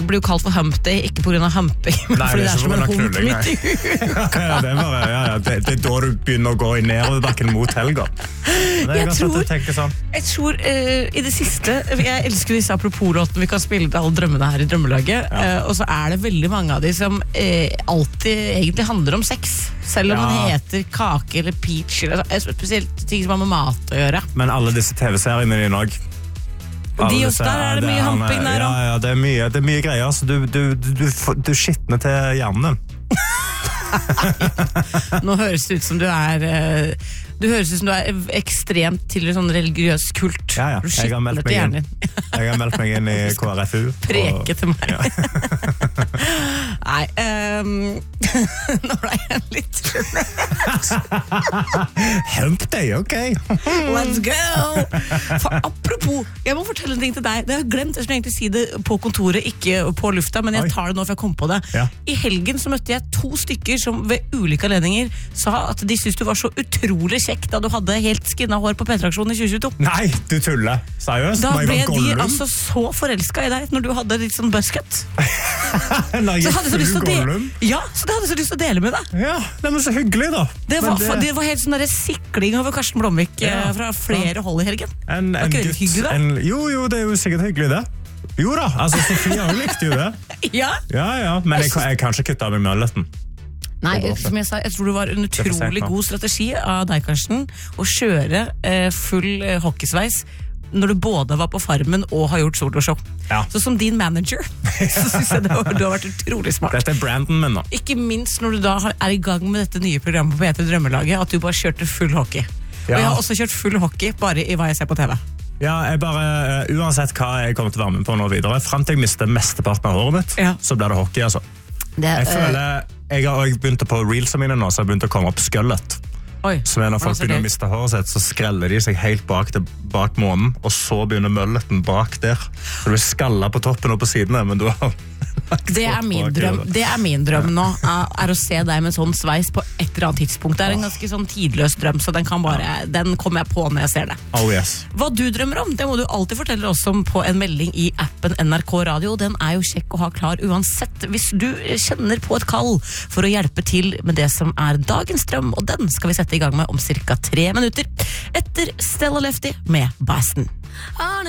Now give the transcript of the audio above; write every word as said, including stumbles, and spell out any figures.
blir jo kalt for hump day, ikke på grunn av humping, men Nei, fordi det er, det er som en ikke hump knulling, midt i uka. ja, det, er bare, ja, ja. Det, det er da du begynner å gå i nedoverbakken mot helga. Det er Jeg godt tror- at du tenker sånn. Jeg tror uh, i det siste, jeg elsker disse apropos-låtene vi kan spille til alle drømmene her i drømmelaget, Ja. uh, og så er det veldig mange av de som uh, alltid egentlig handler om sex, selv om Ja. den heter kake eller peach, eller altså, spesielt ting som har med mat å gjøre. Men alle disse T V-seriene dine også. De Alle også, disse- der er det mye han- humping der, Ja, og- ja, det er mye, det er mye greier, så du, du, du, du, du skitner til hjernen. Nå høres det ut som du er uh, Du høres ut som du er ekstremt til en sånn religiøs kult. Ja, ja. Du Jeg har meldt skitner meg til inn. hjernen din. Jeg har meldt meg inn i K R F U. og- Preke til meg. Ja. Nei, um, nå ble jeg litt Hump day, ok. Let's go! For apropos, jeg må fortelle en ting til deg. Det har jeg glemt, jeg skulle egentlig si det på kontoret, ikke på lufta, men jeg Oi. tar det nå for jeg kom på det. Ja. I helgen så møtte jeg to stykker som ved ulike anledninger sa at de syntes du var så utrolig kjekk da du hadde helt skinna hår på P-traksjonen i tjue tjueto. Nei, du tuller. Seriøst? Da Når ble jeg var de Gollum? altså så forelska i deg når du hadde litt sånn buzzcut. Når jeg Så er hadde jeg så lyst til full å dele, Gollum? ja, så det hadde jeg så lyst til å dele med deg. Ja, det var så hyggelig da. Det Men var, det... det var helt sånn der sikling over Karsten Blomvik Ja, eh, fra flere hold i helgen. En, Var en ikke det gutt, hyggelig da? en, jo, jo, det er jo sikkert hyggelig det. Jo da, altså Sofia hun likte jo det. Ja. Ja, ja, men jeg, kan- jeg kan ikke kutte av meg mølleten. Nei, Det var bra. som jeg sa, jeg tror det var en er for sent utrolig nå. god strategi av deg, Karsten, å kjøre eh, full eh, hockeysveis når du både var på Farmen og har gjort soloshow. Ja. Så som din manager, så synes jeg det har, du har vært utrolig smart. Dette er branden min nå. Ikke minst når du da har- er i gang med dette nye programmet på P tre Drømmelaget, at du bare kjørte full hockey. Og Ja. jeg har også kjørt full hockey, bare i hva jeg ser på T V. Ja, jeg bare, uh, uansett hva jeg kommer til å være med på nå videre, frem til jeg mister mesteparten av håret mitt, Ja. så blir det hockey, altså. Det, Jeg eh, føler, jeg har også begynt på reelsene mine nå, så jeg har begynt å komme opp skøllet. oi, Så når hvordan folk ser begynner å det ut? miste håret sitt, så skreller de seg helt bak, til, bak månen, og så begynner mølleten bak der. Så du er skallet på toppen og på sidene, men du har... Det er min drøm, det er min drøm nå, er, er å se deg med sånn sveis på et eller annet tidspunkt. Det er en ganske sånn tidløs drøm, så den, kan bare, den kommer jeg på når jeg ser det. Oh yes. Hva du drømmer om, det må du alltid fortelle oss om på en melding i appen N R K Radio. Den er jo kjekk å ha klar uansett. Hvis du kjenner på et kall for å hjelpe til med det som er dagens drøm, og den skal vi sette i gang med om cirka tre minutter, etter Stella Lefty med Boston.